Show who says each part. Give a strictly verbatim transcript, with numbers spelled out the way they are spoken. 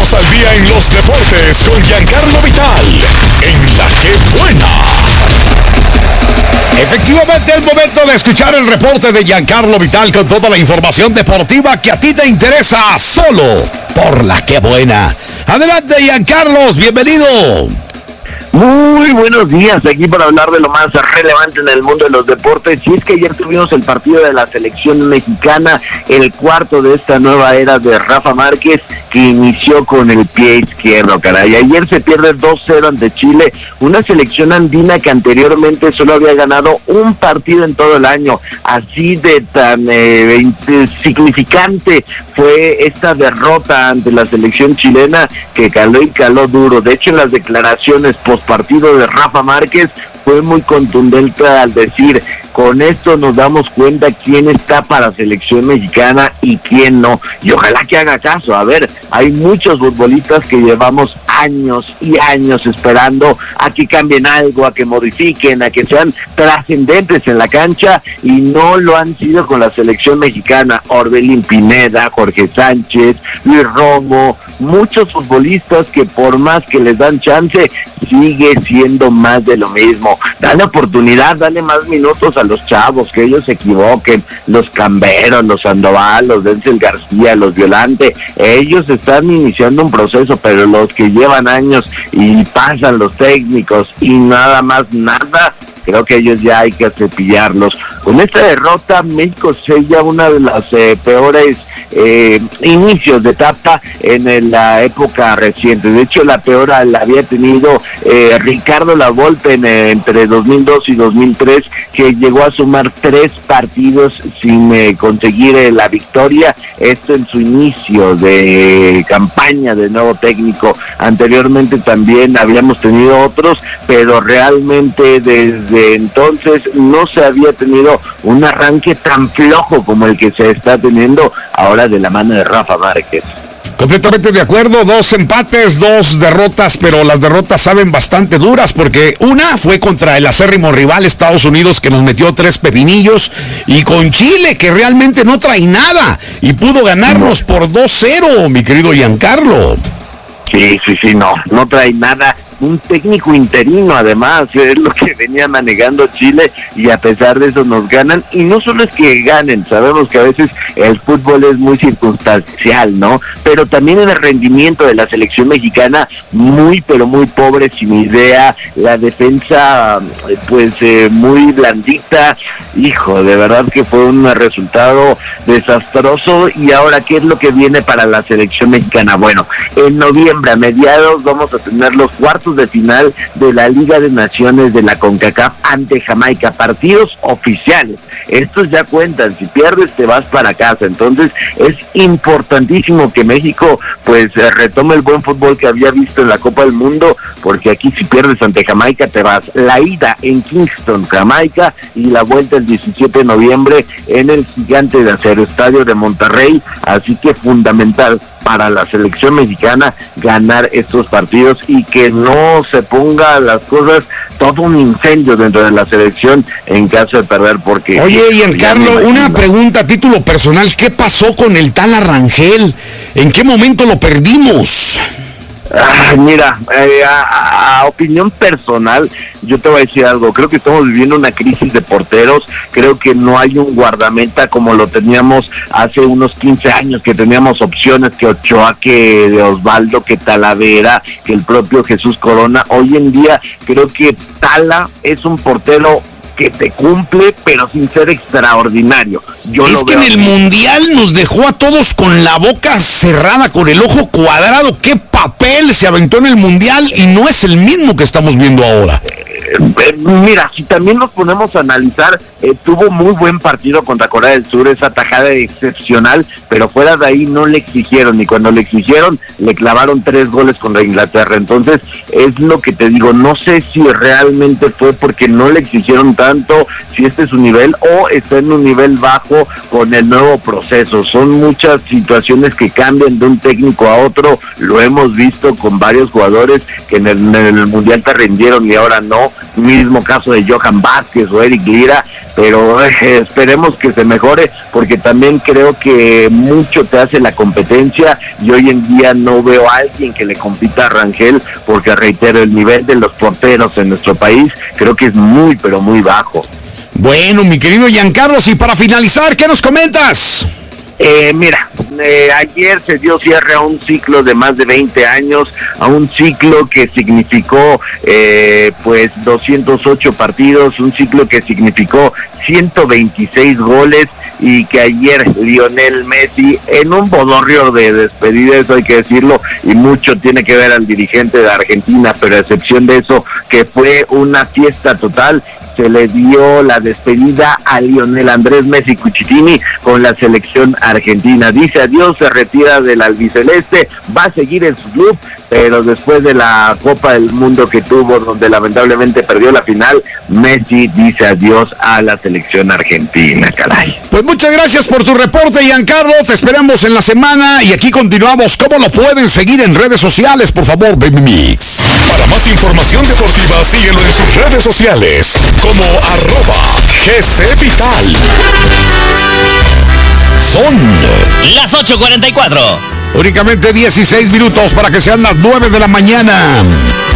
Speaker 1: Ponnos al día en los deportes con Giancarlo Vital, en La Que Buena. Efectivamente, el momento de escuchar el reporte de Giancarlo Vital con toda la información deportiva que a ti te interesa, solo por La Que Buena. Adelante, Giancarlos, bienvenido.
Speaker 2: Muy buenos días, aquí para hablar de lo más relevante en el mundo de los deportes. Y es que ayer tuvimos el partido de la selección mexicana, el cuarto de esta nueva era de Rafa Márquez, que inició con el pie izquierdo, caray. Ayer se pierde dos cero ante Chile, una selección andina que anteriormente solo había ganado un partido en todo el año. Así de tan eh, significante fue esta derrota ante la selección chilena, que caló y caló duro. De hecho, en las declaraciones post partido de Rafa Márquez fue muy contundente al decir: con esto nos damos cuenta quién está para selección mexicana y quién no, y ojalá que haga caso. A ver, hay muchos futbolistas que llevamos años y años esperando a que cambien algo, a que modifiquen, a que sean trascendentes en la cancha, y no lo han sido con la selección mexicana. Orbelín Pineda, Jorge Sánchez, Luis Romo, muchos futbolistas que por más que les dan chance, sigue siendo más de lo mismo. Dale oportunidad, dale más minutos a los chavos, que ellos se equivoquen, los Camberos, los Sandoval, los Denzel García, los Violante, ellos están iniciando un proceso, pero los que llevan años y pasan los técnicos y nada más nada, creo que ellos ya hay que cepillarlos. Con esta derrota, México sella una de las eh, peores eh, inicios de etapa en, en la época reciente. De hecho, la peor la había tenido eh, Ricardo Lavolpe en, eh, entre dos mil dos y dos mil tres, que llegó a sumar tres partidos sin eh, conseguir eh, la victoria. Esto en su inicio de campaña de nuevo técnico. Anteriormente también habíamos tenido otros, pero realmente desde entonces no se había tenido un arranque tan flojo como el que se está teniendo ahora de la mano de Rafa Márquez.
Speaker 1: Completamente de acuerdo, dos empates, dos derrotas, pero las derrotas saben bastante duras, porque una fue contra el acérrimo rival Estados Unidos, que nos metió tres pepinillos, y con Chile, que realmente no trae nada, y pudo ganarnos por dos cero, mi querido Giancarlo.
Speaker 2: Sí, sí, sí, no, no trae nada. Un técnico interino, además, es lo que venía manejando Chile, y a pesar de eso nos ganan. Y no solo es que ganen, sabemos que a veces el fútbol es muy circunstancial, ¿no? Pero también en el rendimiento de la selección mexicana, muy pero muy pobre, sin idea. La defensa, pues, eh, muy blandita. Hijo, de verdad que fue un resultado desastroso. Y ahora, ¿qué es lo que viene para la selección mexicana? Bueno, en noviembre, a mediados, vamos a tener los cuartos de final de la Liga de Naciones de la CONCACAF ante Jamaica, partidos oficiales. Estos ya cuentan, si pierdes te vas para casa. Entonces es importantísimo que México pues retome el buen fútbol que había visto en la Copa del Mundo, porque aquí si pierdes ante Jamaica te vas. La ida en Kingston, Jamaica, y la vuelta el diecisiete de noviembre en el Gigante de Acero, Estadio de Monterrey. Así que fundamental para la selección mexicana ganar estos partidos y que no se ponga las cosas todo un incendio dentro de la selección en caso de perder, porque...
Speaker 1: Oye, Giancarlo, una pregunta a título personal: ¿qué pasó con el tal Arrangel? ¿En qué momento lo perdimos?
Speaker 2: Ah, mira, eh, a, a opinión personal, yo te voy a decir algo. Creo que estamos viviendo una crisis de porteros. Creo que no hay un guardameta como lo teníamos hace unos quince años, que teníamos opciones, que Ochoa, que de Osvaldo, que Talavera, que el propio Jesús Corona. Hoy en día creo que Tala es un portero que te cumple, pero sin ser extraordinario. Yo
Speaker 1: es que en el Mundial nos dejó a todos con la boca cerrada, con el ojo cuadrado. ¿Qué papel se aventó en el Mundial? Y no es el mismo que estamos viendo ahora.
Speaker 2: Eh, mira, si también nos ponemos a analizar, eh, tuvo muy buen partido contra Corea del Sur, esa tajada excepcional, pero fuera de ahí no le exigieron, y cuando le exigieron le clavaron tres goles contra Inglaterra. Entonces es lo que te digo, no sé si realmente fue porque no le exigieron tanto, si este es su nivel, o está en un nivel bajo con el nuevo proceso. Son muchas situaciones que cambian de un técnico a otro. Lo hemos visto con varios jugadores que en el, en el Mundial te rindieron y ahora no. mismo caso de Johan Vázquez o Eric Lira, pero eh, esperemos que se mejore, porque también creo que mucho te hace la competencia, y hoy en día no veo a alguien que le compita a Rangel, porque reitero, el nivel de los porteros en nuestro país creo que es muy, pero muy bajo.
Speaker 1: Bueno, mi querido Giancarlos, y para finalizar, ¿qué nos comentas?
Speaker 2: Eh, mira, eh, ayer se dio cierre a un ciclo de más de veinte años, a un ciclo que significó eh, pues doscientos ocho partidos, un ciclo que significó ciento veintiséis goles, y que ayer Lionel Messi, en un bodorrio de despedida, eso hay que decirlo, y mucho tiene que ver al dirigente de Argentina, pero a excepción de eso, que fue una fiesta total, se le dio la despedida a Lionel Andrés Messi Cuchitini con la selección argentina. Dice adiós, se retira del albiceleste, va a seguir en su club, pero después de la Copa del Mundo que tuvo, donde lamentablemente perdió la final, Messi dice adiós a la selección argentina, caray.
Speaker 1: Pues muchas gracias por tu reporte, Giancarlo, te esperamos en la semana, y aquí continuamos. ¿Cómo lo pueden seguir en redes sociales? Por favor, Baby Mix.
Speaker 3: Para más información deportiva, síguelo en sus redes sociales, como arroba G C Vital.
Speaker 1: Son
Speaker 4: las ocho cuarenta y cuatro.
Speaker 1: Únicamente dieciséis minutos para que sean las nueve de la mañana.